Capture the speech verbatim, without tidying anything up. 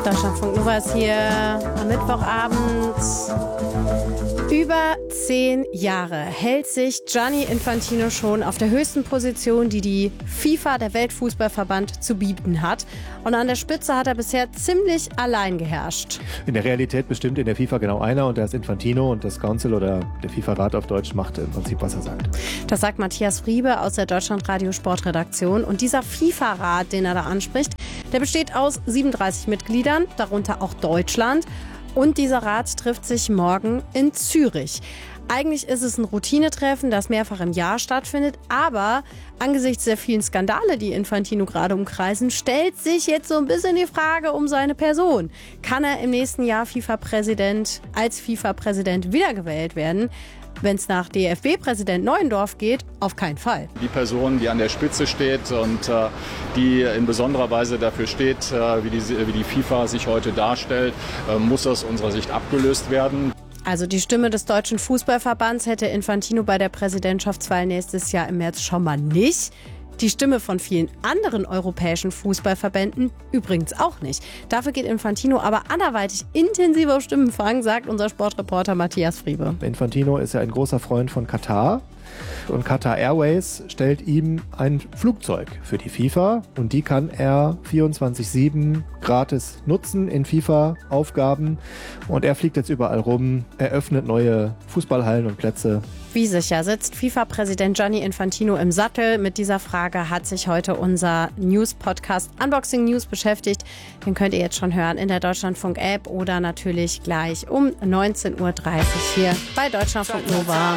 Deutschlandfunk Nova ist hier am Mittwochabend. Über zehn Jahre hält sich Gianni Infantino schon auf der höchsten Position, die die FIFA, der Weltfußballverband, zu bieten hat. Und an der Spitze hat er bisher ziemlich allein geherrscht. In der Realität bestimmt in der FIFA genau einer und der ist Infantino und das Council oder der FIFA-Rat auf Deutsch macht im Prinzip, was er sagt. Das sagt Matthias Friebe aus der Deutschlandradio-Sportredaktion. Und dieser FIFA-Rat, den er da anspricht, der besteht aus siebenunddreißig Mitgliedern, darunter auch Deutschland. Und dieser Rat trifft sich morgen in Zürich. Eigentlich ist es ein Routinetreffen, das mehrfach im Jahr stattfindet. Aber angesichts der vielen Skandale, die Infantino gerade umkreisen, stellt sich jetzt so ein bisschen die Frage um seine Person. Kann er im nächsten Jahr FIFA-Präsident, als FIFA-Präsident wiedergewählt werden? Wenn es nach D F B-Präsident Neuendorf geht, auf keinen Fall. Die Person, die an der Spitze steht und äh, die in besonderer Weise dafür steht, äh, wie, die, wie die FIFA sich heute darstellt, äh, muss aus unserer Sicht abgelöst werden. Also die Stimme des Deutschen Fußballverbands hätte Infantino bei der Präsidentschaftswahl nächstes Jahr im März schon mal nicht. Die Stimme von vielen anderen europäischen Fußballverbänden übrigens auch nicht. Dafür geht Infantino aber anderweitig intensiv auf Stimmenfang, sagt unser Sportreporter Matthias Friebe. Infantino ist ja ein großer Freund von Katar. Und Qatar Airways stellt ihm ein Flugzeug für die FIFA und die kann er vierundzwanzig sieben gratis nutzen in FIFA-Aufgaben. Und er fliegt jetzt überall rum, eröffnet neue Fußballhallen und Plätze. Wie sicher sitzt FIFA-Präsident Gianni Infantino im Sattel? Mit dieser Frage hat sich heute unser News-Podcast Unboxing News beschäftigt. Den könnt ihr jetzt schon hören in der Deutschlandfunk-App oder natürlich gleich um neunzehn Uhr dreißig hier bei Deutschlandfunk Nova.